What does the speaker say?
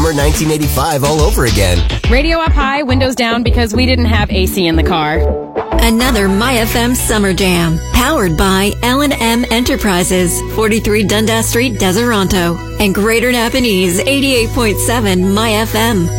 summer 1985 all over again. Radio up high, windows down because we didn't have AC in the car. Another MyFM Summer Jam, powered by L&M Enterprises, 43 Dundas Street, Deseronto, and Greater Napanese, 88.7 MyFM.